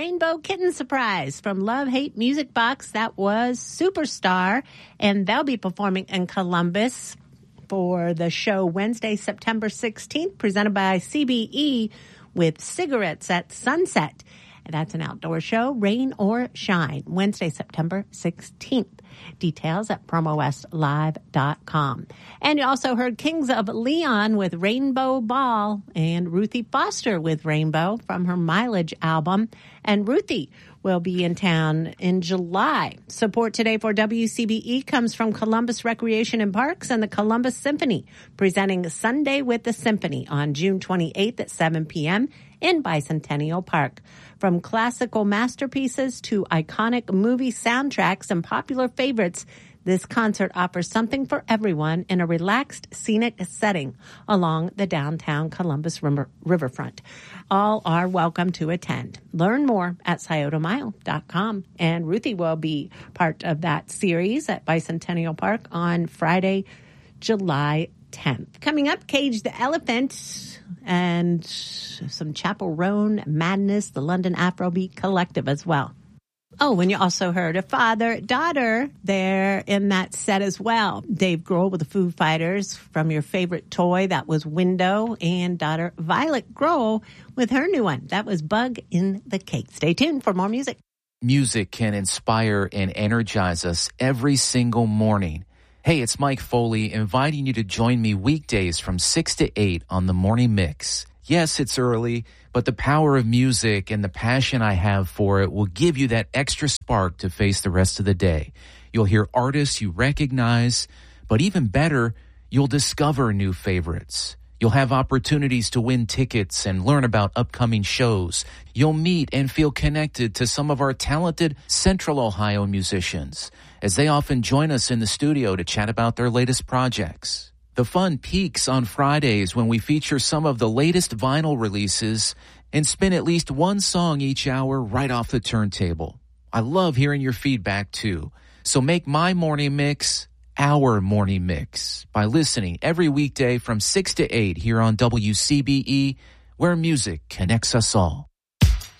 Rainbow Kitten Surprise from Love Hate Music Box. That was Superstar, and they'll be performing in Columbus for the show Wednesday, September 16th, presented by CBE with Cigarettes at Sunset. That's an outdoor show, rain or shine, Wednesday, September 16th. Details at promowestlive.com. And you also heard Kings of Leon with Rainbow Ball and Ruthie Foster with Rainbow from her Mileage album. And Ruthie will be in town in July. Support today for WCBE comes from Columbus Recreation and Parks and the Columbus Symphony, presenting Sunday with the Symphony on June 28th at 7 p.m. in Bicentennial Park. From classical masterpieces to iconic movie soundtracks and popular favorites, this concert offers something for everyone in a relaxed, scenic setting along the downtown Columbus riverfront. All are welcome to attend. Learn more at sciotomile.com. And Ruthie will be part of that series at Bicentennial Park on Friday, July 10th. Coming up, Cage the Elephant and some Chapel Roan Madness, the London Afrobeat Collective as well. Oh, and you also heard a father-daughter there in that set as well. Dave Grohl with the Foo Fighters from Your Favorite Toy, that was Window, and daughter Violet Grohl with her new one, that was Bug in the Cake. Stay tuned for more music. Music can inspire and energize us every single morning. Hey, it's Mike Foley inviting you to join me weekdays from 6 to 8 on the Morning Mix. Yes, it's early, but the power of music and the passion I have for it will give you that extra spark to face the rest of the day. You'll hear artists you recognize, but even better, you'll discover new favorites. You'll have opportunities to win tickets and learn about upcoming shows. You'll meet and feel connected to some of our talented Central Ohio musicians, as they often join us in the studio to chat about their latest projects. The fun peaks on Fridays when we feature some of the latest vinyl releases and spin at least one song each hour right off the turntable. I love hearing your feedback too. So make my morning mix our morning mix by listening every weekday from 6 to 8 here on WCBE, where music connects us all.